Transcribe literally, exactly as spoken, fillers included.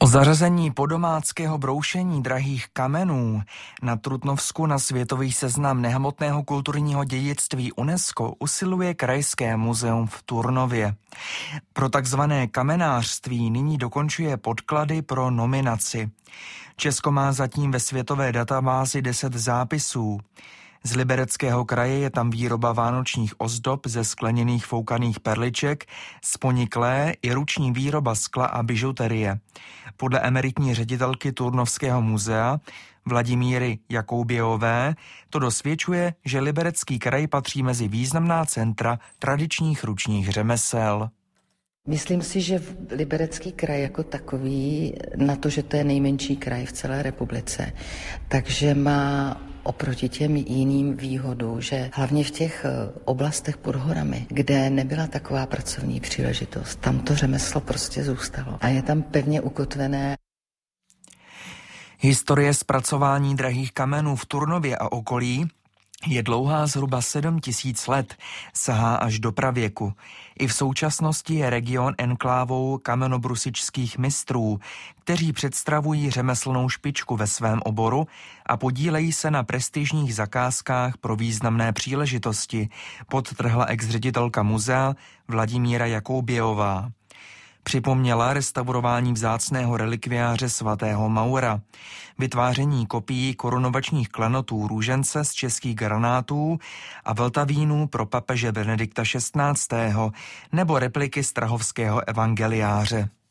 O zařazení podomáckého broušení drahých kamenů na Trutnovsku na světový seznam nehmotného kulturního dědictví UNESCO usiluje Krajské muzeum v Turnově. Pro takzvané kamenářství nyní dokončuje podklady pro nominaci. Česko má zatím ve světové databázi deset zápisů. Z Libereckého kraje je tam výroba vánočních ozdob ze skleněných foukaných perliček, sponiklé i ruční výroba skla a bižuterie. Podle emeritní ředitelky Turnovského muzea Vladimíry Jakoubějové to dosvědčuje, že Liberecký kraj patří mezi významná centra tradičních ručních řemesel. Myslím si, že Liberecký kraj jako takový, na to, že to je nejmenší kraj v celé republice, takže má oproti těm jiným výhodu, že hlavně v těch oblastech pod horami, kde nebyla taková pracovní příležitost, tam to řemeslo prostě zůstalo a je tam pevně ukotvené. Historie zpracování drahých kamenů v Turnově a okolí je dlouhá zhruba sedm tisíc let, sahá až do pravěku. I v současnosti je region enklávou kamenobrusičských mistrů, kteří představují řemeslnou špičku ve svém oboru a podílejí se na prestižních zakázkách pro významné příležitosti, podtrhla ex-ředitelka muzea Vladimíra Jakoubějová. Připomněla restaurování vzácného relikviáře svatého Maura, vytváření kopií korunovačních klenotů růžence z českých granátů a vltavínů pro papeže Benedikta šestnáctého nebo repliky strahovského evangeliáře.